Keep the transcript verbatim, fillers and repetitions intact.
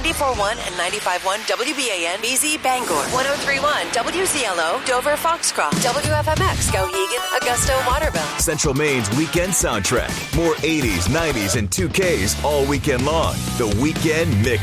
eighty-four point one and ninety-five point one W B A N B Z Bangor, one oh three point one W Z L O Dover Foxcroft, W F M X Skowhegan, Augusta, Waterville. Central Maine's weekend soundtrack. More eighties, nineties, and two Ks all weekend long. The Weekend Mix.